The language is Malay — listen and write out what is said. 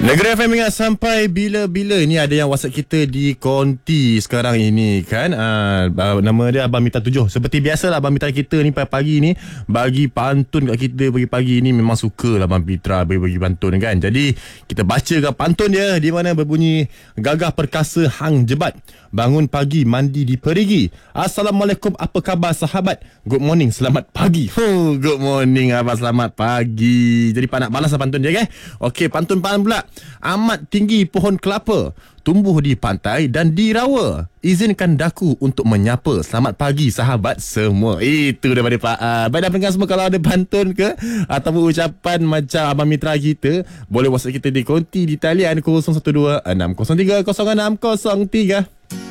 Negeri FM ingat sampai bila-bila. Ni ada yang WhatsApp kita di konti sekarang ini kan. Nama dia Abang Mitra 7. Seperti biasalah Abang Mitra kita ni pagi ni bagi pantun kat kita pagi-pagi ni. Memang suka lah Abang Mitra bagi pantun kan. Jadi kita bacakan pantun dia, di mana berbunyi: gagah perkasa hang jebat, bangun pagi mandi di perigi. Assalamualaikum, apa khabar sahabat? Good morning, selamat pagi. Good morning abang, selamat pagi. Jadi pak nak balas lah pantun dia kan. Okey, pantun pan pula. Amat tinggi pohon kelapa, tumbuh di pantai dan di rawa. Izinkan daku untuk menyapa. Selamat pagi sahabat semua. Itu daripada Pak baik dah pendengar semua. Kalau ada pantun ke ataupun ucapan macam Abang Mitra kita, boleh WhatsApp kita di konti di talian 012 603 0603.